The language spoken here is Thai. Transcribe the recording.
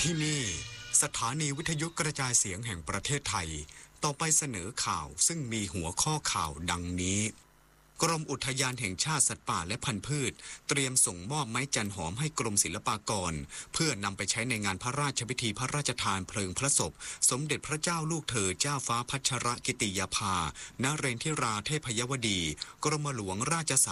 ที่นี่สถานีวิทยุกระจายเสียงแห่งประเทศไทยต่อไปเสนอข่าวซึ่งมีหัวข้อข่าวดังนี้กรมอุทยานแห่งชาติสัตว์ป่าและพันธุ์พืชเตรียมส่งมอบไม้จันหอมให้กรมศิลปากรเพื่อนำไปใช้ในงานพระราชพิธีพระราชทานเพลิงพระศพสมเด็จพระเจ้าลูกเธอเจ้าฟ้าพัชรกิติยาภานเรนทิราเทพยวดีกรมหลวงราช